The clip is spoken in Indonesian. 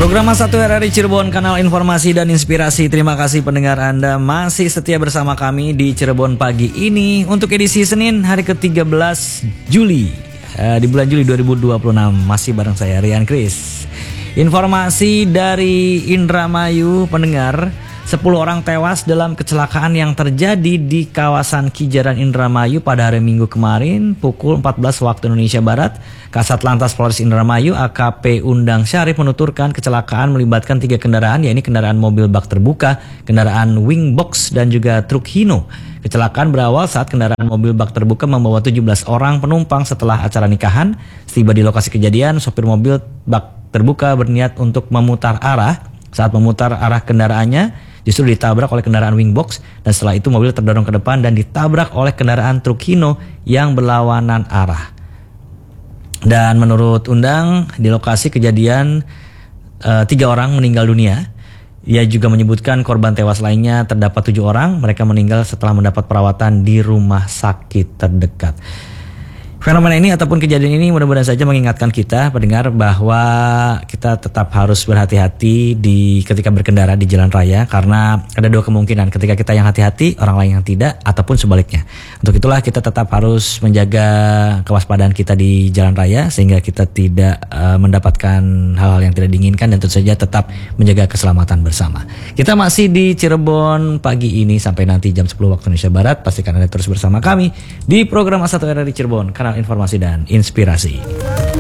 Program A1 RRI Cirebon, kanal informasi dan inspirasi. Terima kasih pendengar Anda masih setia bersama kami di Cirebon pagi ini untuk edisi Senin hari ke-13 Juli di bulan Juli 2026. Masih bareng saya Rian Kris. Informasi dari Indramayu, pendengar, 10 orang tewas dalam kecelakaan yang terjadi di kawasan Kijaran Indramayu pada hari Minggu kemarin pukul 14 waktu Indonesia Barat. Kasat Lantas Polres Indramayu AKP Undang Syarif menuturkan kecelakaan melibatkan 3 kendaraan, yaitu kendaraan mobil bak terbuka, kendaraan wingbox dan juga truk Hino. Kecelakaan berawal saat kendaraan mobil bak terbuka membawa 17 orang penumpang setelah acara nikahan. Setiba di lokasi kejadian, sopir mobil bak terbuka berniat untuk memutar arah. Saat memutar arah kendaraannya, justru ditabrak oleh kendaraan wingbox, dan setelah itu mobil terdorong ke depan dan ditabrak oleh kendaraan truk Hino yang berlawanan arah. Dan menurut Undang, di lokasi kejadian 3 orang meninggal dunia. Ia juga menyebutkan korban tewas lainnya terdapat 7 orang. Mereka meninggal setelah mendapat perawatan di rumah sakit terdekat. Fenomena ini ataupun kejadian ini mudah-mudahan saja mengingatkan kita pendengar bahwa kita tetap harus berhati-hati ketika berkendara di jalan raya, karena ada 2 kemungkinan, ketika kita yang hati-hati, orang lain yang tidak, ataupun sebaliknya. Untuk itulah kita tetap harus menjaga kewaspadaan kita di jalan raya sehingga kita tidak mendapatkan hal-hal yang tidak diinginkan, dan tentu saja tetap menjaga keselamatan bersama. Kita masih di Cirebon pagi ini sampai nanti jam 10 waktu Indonesia Barat. Pastikan Anda terus bersama kami di program A1 RRI Cirebon, kanal informasi dan inspirasi.